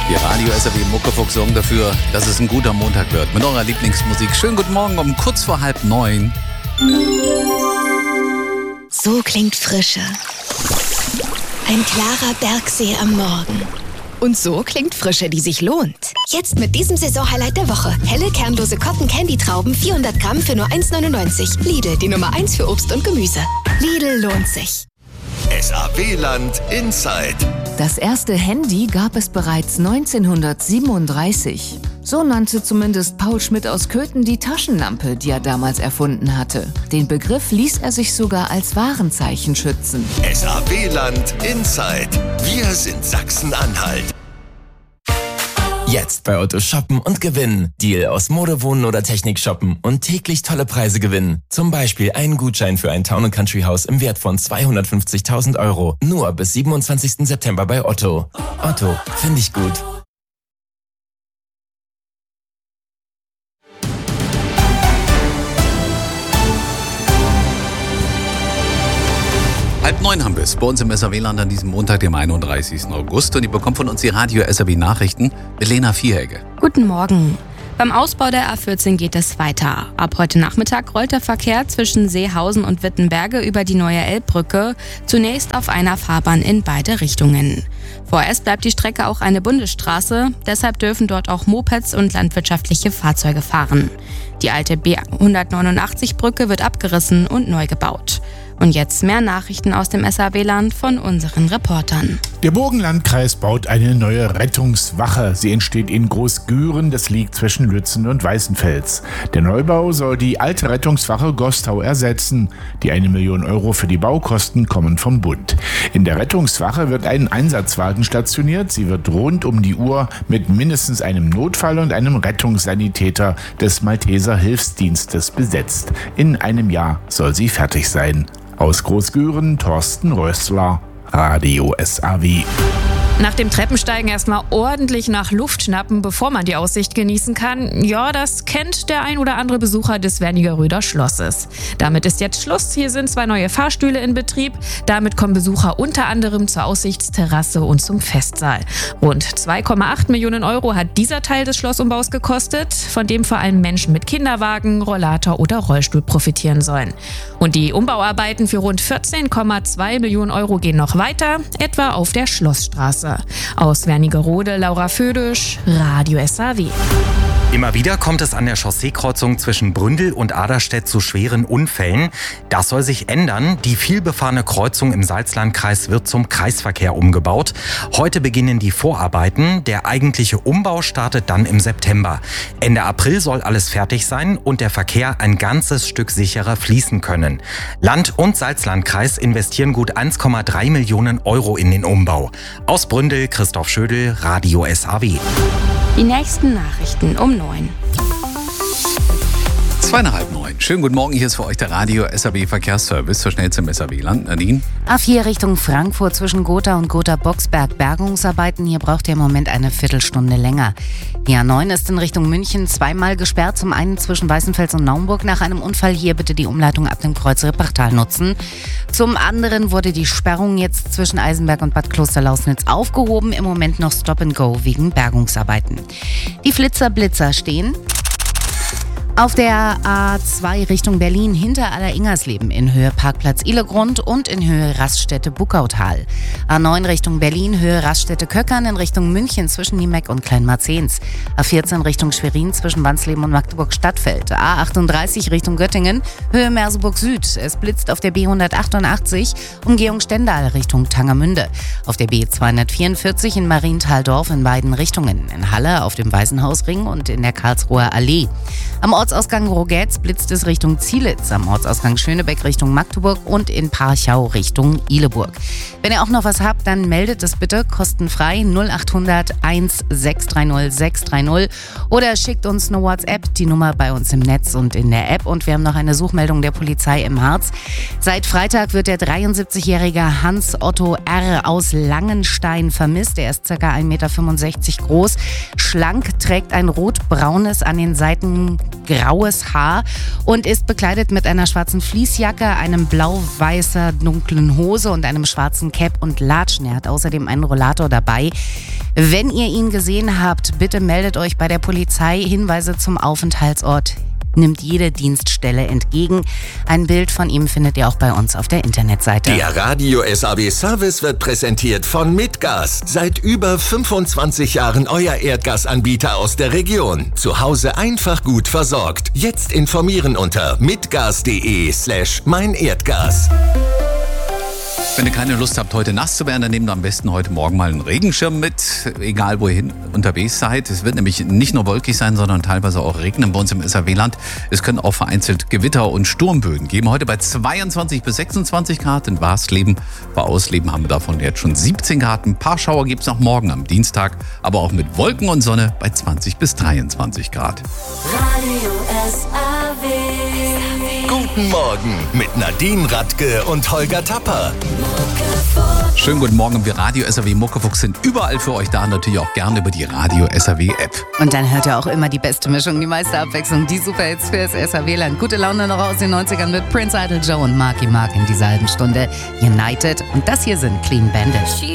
Die Radio SAW Muckefuchs sorgen dafür, dass es ein guter Montag wird. Mit eurer Lieblingsmusik. Schönen guten Morgen um kurz vor 8:30. So klingt Frische. Ein klarer Bergsee am Morgen. Und so klingt Frische, die sich lohnt. Jetzt mit diesem Saisonhighlight der Woche. Helle, kernlose Cotton-Candy-Trauben, 400 Gramm für nur 1,99. Lidl, die Nummer 1 für Obst und Gemüse. Lidl lohnt sich. SAW-Land Inside. Das erste Handy gab es bereits 1937. So nannte zumindest Paul Schmidt aus Köthen die Taschenlampe, die er damals erfunden hatte. Den Begriff ließ er sich sogar als Warenzeichen schützen. SAW-Land Inside. Wir sind Sachsen-Anhalt. Jetzt bei Otto shoppen und gewinnen. Deal aus Mode, Wohnen oder Technik shoppen und täglich tolle Preise gewinnen. Zum Beispiel einen Gutschein für ein Town & Country Haus im Wert von 250.000 €. Nur bis 27. September bei Otto. Otto, finde ich gut. 8:30 haben wir es bei uns im SAW-Land an diesem Montag, dem 31. August. Und ihr bekommt von uns die Radio SAW Nachrichten mit Lena Vierhegge. Guten Morgen. Beim Ausbau der A14 geht es weiter. Ab heute Nachmittag rollt der Verkehr zwischen Seehausen und Wittenberge über die neue Elbbrücke, zunächst auf einer Fahrbahn in beide Richtungen. Vorerst bleibt die Strecke auch eine Bundesstraße, deshalb dürfen dort auch Mopeds und landwirtschaftliche Fahrzeuge fahren. Die alte B189-Brücke wird abgerissen und neu gebaut. Und jetzt mehr Nachrichten aus dem SAW-Land von unseren Reportern. Der Burgenlandkreis baut eine neue Rettungswache. Sie entsteht in Großgüren, das liegt zwischen Lützen und Weißenfels. Der Neubau soll die alte Rettungswache Gostau ersetzen. Die 1 Million € für die Baukosten kommen vom Bund. In der Rettungswache wird ein Einsatzwagen stationiert. Sie wird rund um die Uhr mit mindestens einem Notfall und einem Rettungssanitäter des Malteser Hilfsdienstes besetzt. In einem Jahr soll sie fertig sein. Aus Großgüren, Thorsten Rössler, Radio SAW. Nach dem Treppensteigen erstmal ordentlich nach Luft schnappen, bevor man die Aussicht genießen kann. Ja, das kennt der ein oder andere Besucher des Wernigeröder Schlosses. Damit ist jetzt Schluss. Hier sind 2 neue Fahrstühle in Betrieb. Damit kommen Besucher unter anderem zur Aussichtsterrasse und zum Festsaal. Rund 2,8 Millionen € hat dieser Teil des Schlossumbaus gekostet, von dem vor allem Menschen mit Kinderwagen, Rollator oder Rollstuhl profitieren sollen. Und die Umbauarbeiten für rund 14,2 Millionen € gehen noch weiter, etwa auf der Schlossstraße. Aus Wernigerode, Laura Födisch, Radio SAW. Immer wieder kommt es an der Chausseekreuzung zwischen Bründel und Aderstedt zu schweren Unfällen. Das soll sich ändern. Die vielbefahrene Kreuzung im Salzlandkreis wird zum Kreisverkehr umgebaut. Heute beginnen die Vorarbeiten. Der eigentliche Umbau startet dann im September. Ende April soll alles fertig sein und der Verkehr ein ganzes Stück sicherer fließen können. Land- und Salzlandkreis investieren gut 1,3 Millionen € in den Umbau. Aus Bründel, Christoph Schödel, Radio SAW. Die nächsten Nachrichten um 9. 8:30. Schönen guten Morgen, hier ist für euch der Radio SAW Verkehrsservice zur schnellsten im SAW-Land. Nadine? A4 Richtung Frankfurt zwischen Gotha und Gotha-Boxberg Bergungsarbeiten. Hier braucht ihr im Moment eine Viertelstunde länger. Die A9 ist in Richtung München zweimal gesperrt. Zum einen zwischen Weißenfels und Naumburg nach einem Unfall. Hier bitte die Umleitung ab dem Kreuz Rippachtal nutzen. Zum anderen wurde die Sperrung jetzt zwischen Eisenberg und Bad Klosterlausnitz aufgehoben. Im Moment noch Stop and Go wegen Bergungsarbeiten. Die Flitzer-Blitzer stehen auf der A2 Richtung Berlin hinter Aller-Ingersleben in Höhe Parkplatz Ihlegrund und in Höhe Raststätte Buckautal. A9 Richtung Berlin, Höhe Raststätte Köckern in Richtung München zwischen Niemeck und Kleinmarzens. A14 Richtung Schwerin zwischen Wansleben und Magdeburg Stadtfeld. A38 Richtung Göttingen, Höhe Merseburg Süd. Es blitzt auf der B188, Umgehung Stendal Richtung Tangermünde. Auf der B244 in Marienthal-Dorf in beiden Richtungen. In Halle auf dem Waisenhausring und in der Karlsruher Allee. Am Ortsausgang Rogetz blitzt es Richtung Zielitz, am Ortsausgang Schönebeck Richtung Magdeburg und in Parchau Richtung Ihleburg. Wenn ihr auch noch was habt, dann meldet es bitte kostenfrei 0800 1630 630 oder schickt uns eine WhatsApp, die Nummer bei uns im Netz und in der App. Und wir haben noch eine Suchmeldung der Polizei im Harz. Seit Freitag wird der 73-jährige Hans Otto R. aus Langenstein vermisst. Er ist ca. 1,65 Meter groß, schlank, trägt ein rot-braunes, an den Seiten graues Haar und ist bekleidet mit einer schwarzen Fließjacke, einem blau-weißer dunklen Hose und einem schwarzen Cap und Latschen. Er hat außerdem einen Rollator dabei. Wenn ihr ihn gesehen habt, bitte meldet euch bei der Polizei. Hinweise zum Aufenthaltsort nimmt jede Dienststelle entgegen. Ein Bild von ihm findet ihr auch bei uns auf der Internetseite. Der Radio SAW Service wird präsentiert von Mitgas. Seit über 25 Jahren euer Erdgasanbieter aus der Region. Zu Hause einfach gut versorgt. Jetzt informieren unter mitgas.de/meinerdgas. Wenn ihr keine Lust habt, heute nass zu werden, dann nehmt am besten heute Morgen mal einen Regenschirm mit, egal wohin unterwegs seid. Es wird nämlich nicht nur wolkig sein, sondern teilweise auch regnen bei uns im SAW-Land. Es können auch vereinzelt Gewitter und Sturmböen geben. Heute bei 22 bis 26 Grad in Warsleben. Bei Ausleben haben wir davon jetzt schon 17 Grad. Ein paar Schauer gibt es noch morgen am Dienstag, aber auch mit Wolken und Sonne bei 20 bis 23 Grad. Radio SAW. Guten Morgen mit Nadine Radke und Holger Tapper. Schönen guten Morgen. Wir Radio SAW Muckefuchs sind überall für euch da, natürlich auch gerne über die Radio SAW App. Und dann hört ihr auch immer die beste Mischung, die meiste Abwechslung, die Superhits fürs SAW-Land. Gute Laune noch aus den 90ern mit Prince Idol, Joe und Marky Mark in dieser halben Stunde. United. Und das hier sind Clean Bandit.